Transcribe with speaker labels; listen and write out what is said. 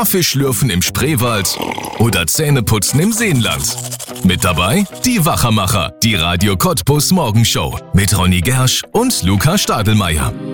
Speaker 1: Kaffee schlürfen im Spreewald oder Zähneputzen im Seenland. Mit dabei die Wachermacher, die Radio Cottbus Morgenshow mit Ronny Gersch und Luca Stadelmeier.